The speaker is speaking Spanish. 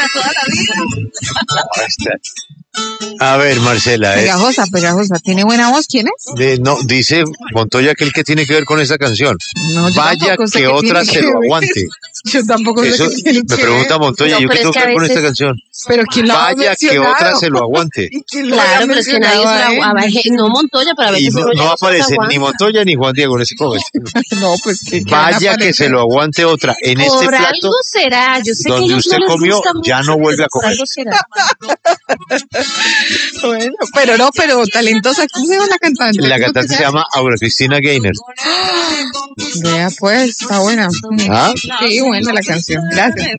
toda la vida. A ver, Marcela. Pegajosa. ¿Tiene buena voz? ¿Quién es? No, dice Montoya que el que tiene que ver con esa canción. No, vaya que otra se lo aguante. Yo tampoco sé qué tiene me pregunta Montoya, ¿yo qué tengo que ver con esta canción? Pero ¿quién la ha Vaya que otra se lo aguante. Claro, pero es que nadie se lo no Montoya, para ver y que no aparece ni Montoya ni Juan Diego en ese comentario. No, pues que vaya que se lo aguante otra. En este plato algo será. Yo sé donde que usted no comió, ya no vuelve a comer. Algo será. Bueno, pero talentosa. ¿Cómo se llama la cantante? La cantante se llama Aura Cristina Gaynor. Vea, pues, está buena. ¿Ah? Sí, buena la canción. Gracias.